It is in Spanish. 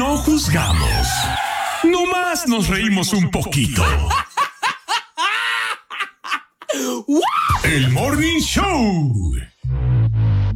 No juzgamos. Nomás nos reímos un poquito. El Morning Show.